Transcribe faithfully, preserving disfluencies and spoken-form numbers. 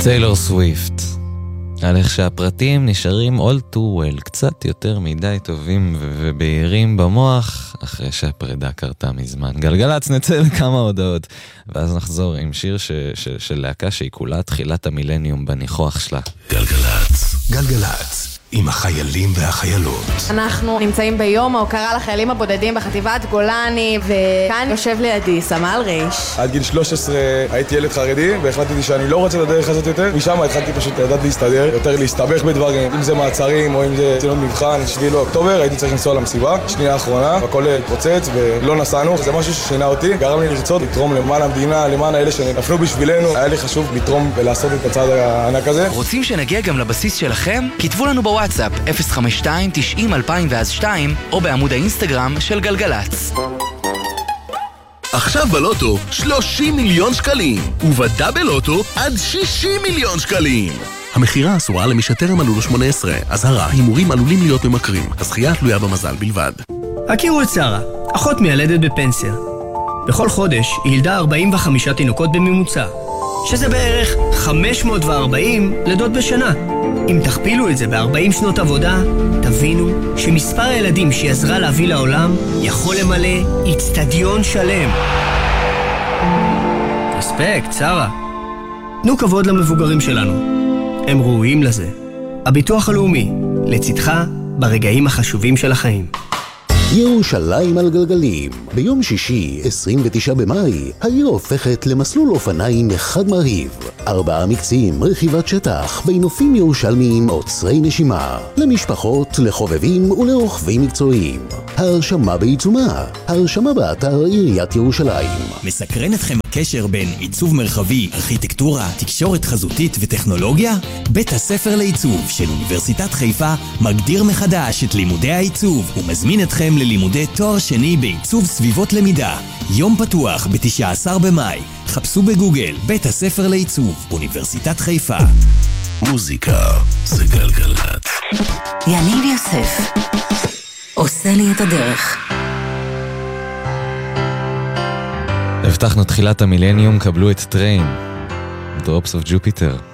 טיילור סוויפט, על איך שהפרטים נשארים all too well, קצת יותר מדי טובים ו- ובהירים במוח, אחרי שהפרידה קרתה מזמן. גלגלץ, נצא לכמה הודעות, ואז נחזור עם שיר ש- ש- של להקה שהיא כולה תחילת המילניום בניחוח שלה. גלגלץ, גלגלץ. עם החיילים והחיילות. אנחנו נמצאים ביום ההוקרה לחיילים הבודדים בחטיבת גולני, וכאן יושב לידי סמל ריש. עד גיל שלוש עשרה הייתי ילד חרדי, והחלטתי שאני לא רוצה את הדרך הזאת יותר. משם התחלתי פשוט לדעת להסתדר, יותר להסתבך בדברים, אם זה מעצרים או אם זה ציונות מבחן. שביעי לאוקטובר הייתי צריך לנסוע למסיבה, שנייה האחרונה, הכל התפוצץ ולא נסענו. זה משהו ששינה אותי, גרם לי לרצות לתרום למען המדינה, למען האלה שנפלו בשבילנו. היה לי חשוב לתרום ולעשות את הצעד הענק הזה. רוצים שנגיע גם לבסיס שלכם? כתבו לנו בוואטסאפ אפס חמש שתיים תשעים אלפיים ואז שתיים או בעמוד האינסטגרם של גלגלץ. עכשיו בלוטו שלושים מיליון שקלים, ובדאבל לוטו עד שישים מיליון שקלים. המחירה אסורה למי שטרם מלאו לו שמונה עשרה. אזהרה, הימורים עלולים להיות ממכרים. הזכייה תלויה במזל בלבד. הכירו את שרה, אחות מיילדת בפנסיה. בכל חודש היא ילדה ארבעים וחמישה תינוקות בממוצע, שזה בערך חמש מאות וארבעים לידות בשנה. אם תכפילו את זה ב-ארבעים שנות עבודה, תבינו שמספר הילדים שהיא עזרה להביא לעולם יכול למלא אצטדיון שלם. אספקט, שרה. תנו כבוד למבוגרים שלנו. הם ראויים לזה. הביטוח הלאומי, לצדך ברגעים החשובים של החיים. ירושלים על גלגלים. ביום שישי, עשרים ותשעה במאי, העיר הופכת למסלול אופניים אחד מרהיב. ארבעה מקצים, רכיבת שטח, בנופים ירושלמיים עוצרי נשימה. למשפחות, לחובבים ולרוכבים מקצועיים. ההרשמה בעיצומה. ההרשמה באתר עיריית ירושלים. מסקרן אתכם הקשר בין עיצוב מרחבי, ארכיטקטורה, תקשורת חזותית וטכנולוגיה? בית הספר לעיצוב של אוניברסיטת חיפה מגדיר מחדש את לימודי העיצוב ומזמין אתכם ללימודי תואר שני בעיצוב סביבות למידה. יום פתוח ב-תשעה עשר במאי. חפשו בגוגל בית הספר לעיצוב אוניברסיטת חיפה. מוזיקה זה גלגלת. יניב יוסף עושה לי את הדרך. הבטחנו תחילת המילניום, קבלו את טריין, Drops of Jupiter.